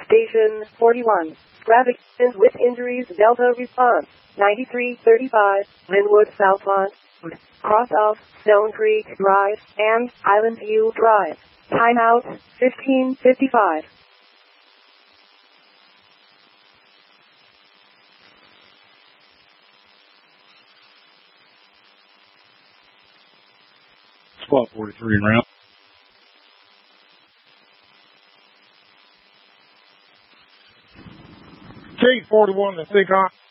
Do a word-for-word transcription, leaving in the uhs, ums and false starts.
Station forty-one. Traffic with injuries, Delta response. ninety-three thirty-five, Linwood Southmont. Cross off Stone Creek Drive and Island View Drive. Timeout fifteen fifty-five. Spot forty-three and round. T forty-one to Seacon.